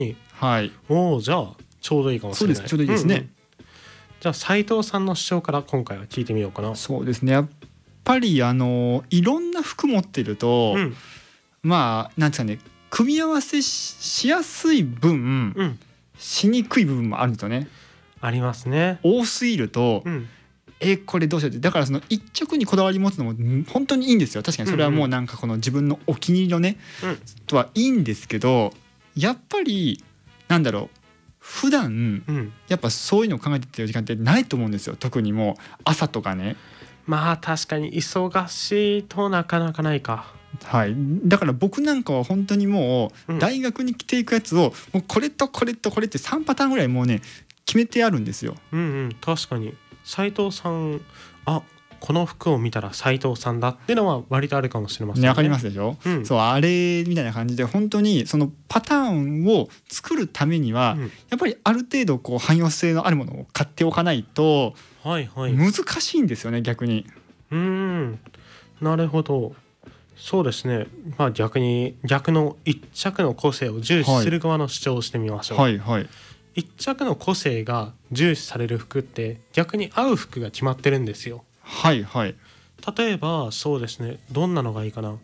はい、 じゃあちょうどいいかもしれない。 そうです、ちょうどいいですね。 じゃあ斉藤さんの主張から今回は聞いてみようかな。 そうですね、やっぱりいろんな服持ってると、まあなんですかね、組み合わせ しやすい分、しにくい部分もあるんですよね。 ありますね。 多すぎると、これどうしようって。だからその一着にこだわり持つのも本当にいいんですよ。確かにそれはもうなんかこの自分のお気に入りのね、とはいいんですけど、やっぱりなんだろう、普段、やっぱそういうのを考えてる時間ってないと思うんですよ。特にもう朝とかね。 まあ確かに忙しいとなかなかないか。 はい、だから僕なんかは本当にもう大学に着ていくやつをもうこれとこれとこれって3パターンぐらいもうね決めてあるんですよ。 確かに斉藤さん、この服を見たら斉藤さんだっていうのは割とあるかもしれませんね。 わかりますでしょ、そうあれみたいな感じで本当にそのパターンを作るためには、やっぱりある程度こう汎用性のあるものを買っておかないと難しいんですよね、逆に。 なるほど。そうですね、逆の一着の個性を重視する側の主張をしてみましょう。一着の個性が重視される服って逆に合う服が決まってるんですよ。例えばそうですね、どんなのがいいかな。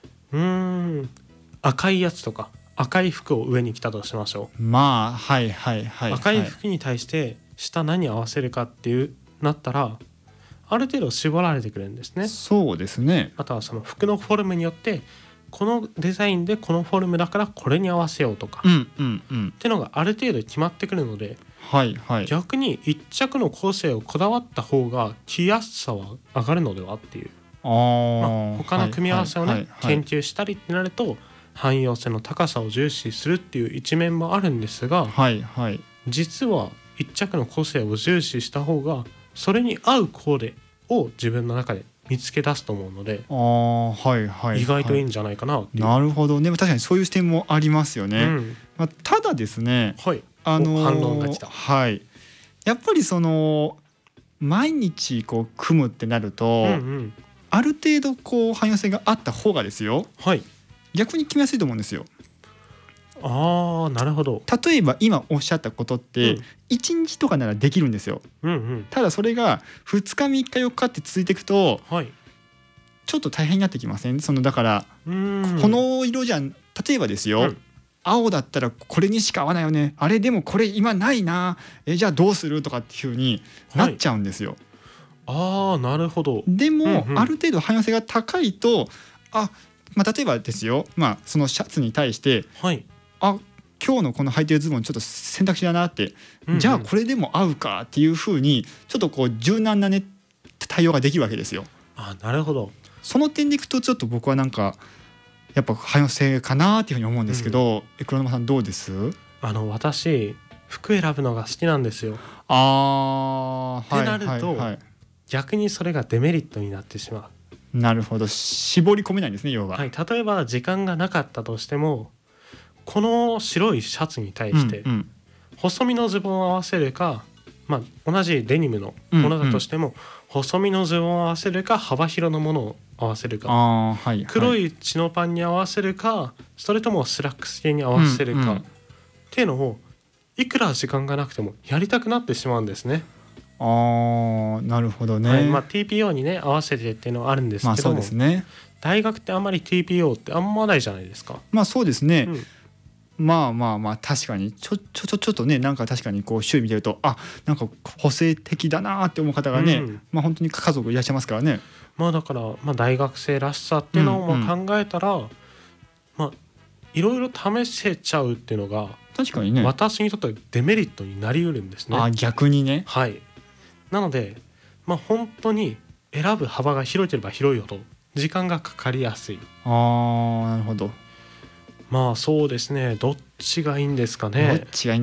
赤いやつとか赤い服を上に着たとしましょう。赤い服に対して下何合わせるかっていうなったらある程度絞られてくるんですね。 そうですね。 あとはその服のフォルムによってこのデザインでこのフォルムだからこれに合わせようとか、ってのがある程度決まってくるので、逆に一着の構成をこだわった方が着やすさは上がるのではっていう、他の組み合わせをね研究したりってなると汎用性の高さを重視するっていう一面もあるんですが、実は一着の個性を重視した方がそれに合うコーデを自分の中で見つけ出すと思うので、意外といいんじゃないかなっていう。 なるほどね。確かにそういう視点もありますよね。ただですね、 反論が来た。 やっぱりその毎日こう組むってなると、ある程度こう汎用性があった方がですよ、逆に決めやすいと思うんですよ。 なるほど。 例えば今おっしゃったことって1日とかならできるんですよ。ただそれが2日3日4日って続いていくと、ちょっと大変になってきません？だからこの色じゃん、例えばですよ、青だったらこれにしか合わないよね、あれでもこれ今ないな、じゃあどうするとかっていう風になっちゃうんですよ。 なるほど。 でもある程度汎用性が高いと、例えばですよ、そのシャツに対して今日のこの履いてるズボンちょっと選択肢だなって、じゃあこれでも合うかっていう風にちょっとこう柔軟なね対応ができるわけですよ。 なるほど。 その点でいくとちょっと僕はなんかやっぱ汎用性かなっていう風に思うんですけど、黒沼さんどうです？ 私服選ぶのが好きなんですよ。ってなると、逆にそれがデメリットになってしまう。 なるほど、絞り込めないんですね、要は。 例えば時間がなかったとしてもこの白いシャツに対して細身のズボンを合わせるか、同じデニムのものだとしても細身のズボンを合わせるか幅広のものを合わせるか、黒いチノパンに合わせるかそれともスラックス系に合わせるかっていうのをいくら時間がなくてもやりたくなってしまうんですね。 なるほどね。 TPO にね合わせてっていうのはあるんですけど、 そうですね、 大学ってあんまり TPO ってあんまないじゃないですか。 そうですね、確かにちょっとね、なんか確かにこう周囲見てるとなんか個性的だなって思う方がね、本当に家族いらっしゃいますからね。 だから、大学生らしさっていうのを考えたら、いろいろ試せちゃうっていうのが確かにね、 私にとってはデメリットになりうるんですね。 逆にね。 なので本当に選ぶ幅が広ければ広いほど時間がかかりやすい。 なるほど。 そうですね、どっちがいいんですかね。 で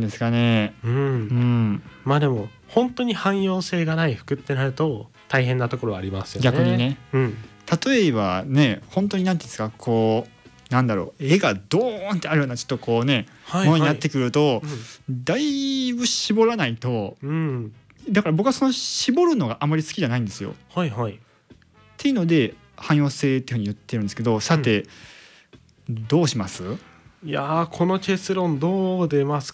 も本当に汎用性がない服ってなると大変なところはありますよね。 逆にね、例えばね、本当になんていうんですか、こうなんだろう、絵がドーンってあるようなちょっとこうね、ものになってくると、だいぶ絞らないと、だから僕はその絞るのがあまり好きじゃないんですよ。っていうので汎用性っていうふうに言ってるんですけど、さて、どうします？ いやこの結論どう出ます